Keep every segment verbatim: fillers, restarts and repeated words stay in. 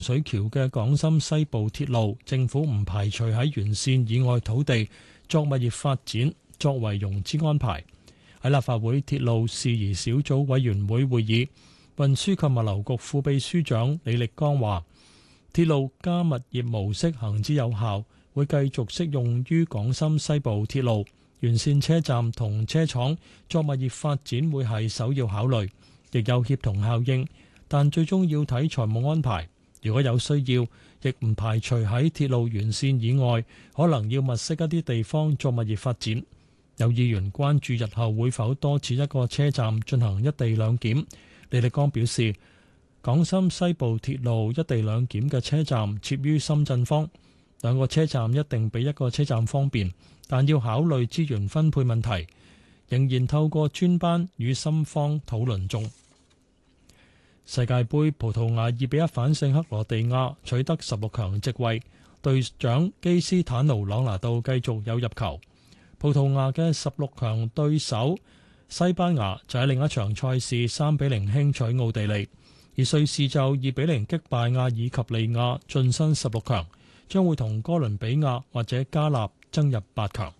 水橋嘅港深西部鐵路，政府唔排除喺沿線以外土地作物業發展，作為融資安排。喺立法會鐵路事宜小組委員會會議，運輸及物流局副秘書長李力剛話：鐵路加物業模式行之有效，會繼續適用於港深西部鐵路沿線車站同車廠作物業發展，會係首要考慮，亦有協同效應，但最終要睇財務安排。如果有需要，亦唔排除喺鐵路沿線以外，可能要物色一啲地方作物業發展。有議員關注日後會否多設一個車站進行一地兩檢。李力剛表示，港深西部鐵路一地兩檢嘅車站設於深圳方，兩個車站一定比一個車站方便，但要考慮資源分配問題，仍然透過專班與深方討論中。世界盃葡萄牙二比一反勝克羅地亞，取得十六強席位，隊長基斯坦奴朗拿度繼續有入球。葡萄牙嘅十六強對手西班牙就喺另一場賽事三比零輕取奧地利，而瑞士就二比零擊敗阿爾及利亞晉身十六強，將會同哥倫比亞或者加納爭入八強。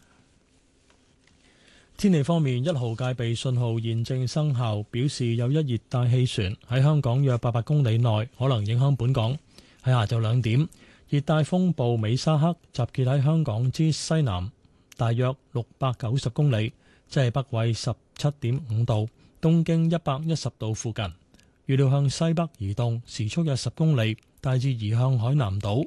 天氣方面，一號戒備信號現正生效，表示有一熱帶氣旋喺香港約八百公里內可能影響本港。喺下晝兩點，熱帶風暴美沙克集結喺香港之西南大約六百九十公里，即係北緯十七點五度，東經一百一十度附近。預料向西北移動，時速約十公里，大致移向海南島。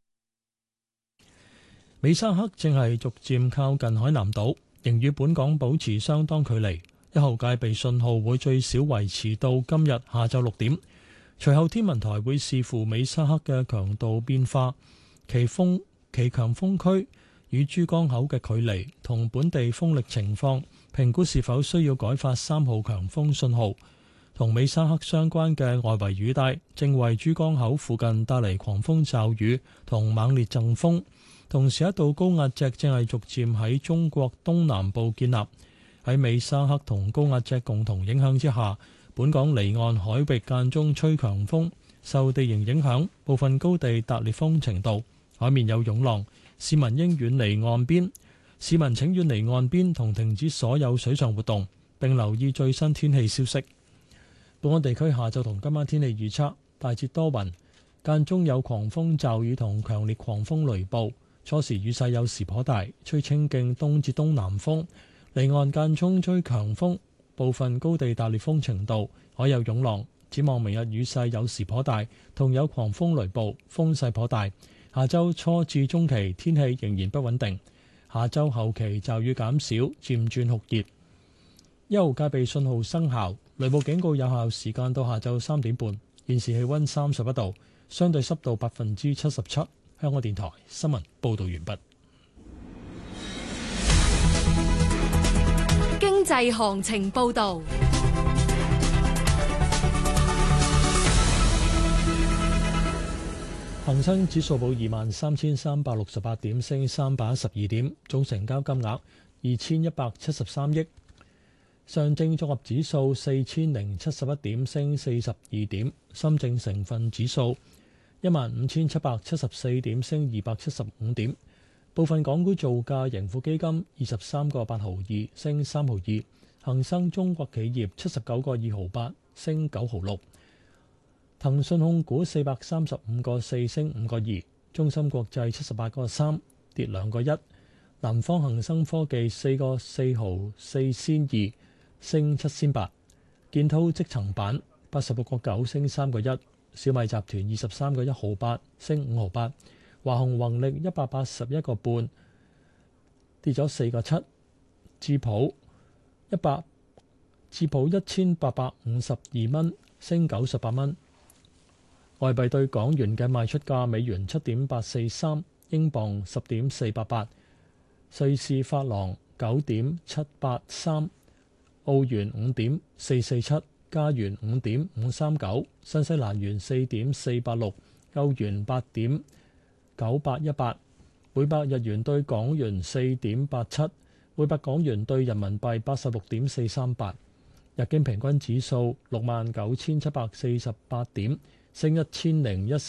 美沙克正係逐漸靠近海南島，仍與本港保持相當距離。一號戒備信號會最少維持到今日下晝六點，隨後天文台會視乎美沙克嘅強度變化、其風其強風區與珠江口嘅距離同本地風力情況，評估是否需要改發三號強風信號。同美沙克相關嘅外圍雨帶正為珠江口附近帶嚟狂風驟雨同猛烈陣風，同時一道高壓脊正係逐漸喺中國東南部建立。喺美沙克同高壓脊共同影響之下，本港離岸海域間中吹強風，受地形影響，部分高地達烈風程度，海面有湧浪，市民應遠離岸邊。市民請遠離岸邊同停止所有水上活動，並留意最新天氣消息。本港地區下晝同今晚天氣預測，大致多雲，間中有狂風驟雨同強烈狂風雷暴，初時雨勢有時頗大，吹清勁東至東南風，離岸間中吹強風，部分高地達烈風程度，海有湧浪。展望明日雨勢有時頗大，同有狂風雷暴，風勢頗大。下週初至中期天氣仍然不穩定，下週後期驟雨減少，漸轉酷熱。一號戒備信號生效，雷暴警告有效時間到下晝三點半。現時氣溫三十一度，相對濕度百分之七十七。香港電台新聞報道完畢。 經濟行情報道。 恒生指數報二萬三千三百六十八點，升三百一十二點，總成交金額二千一百七十三億。上證綜合指數四千零七十一點，升四十二點。深證成分指數一萬五千七百七十四點，升二百七十五點。部分港股造價，盈富基金二十三個八毫二，升三毫二。恒生中國企業七十九個二毫八，升九毫六。騰訊控股四百三十五個四，升五個二。中芯國際七十八個三，跌兩個一。南方恒生科技四個四毫四仙二，升七仙八。建滔積層板八十六個九，升三個一。小米集團二十三個一毫八，升五毫八。華虹宏力一百八十一個半，跌咗四個七。智普一百智普一千八百五十二蚊，升九十八蚊。外幣對港元嘅賣出價：美元七點八四三，英鎊十點四八八，瑞士法郎九點七八三，澳元五點四四七，加元五點五三九，新西蘭元四點四八六，歐元八點九八一八，每百日元對港元四點八七，每百港元對人民幣八十六點四三八。日經平均指數六萬九千七百四十八點， 升一千零一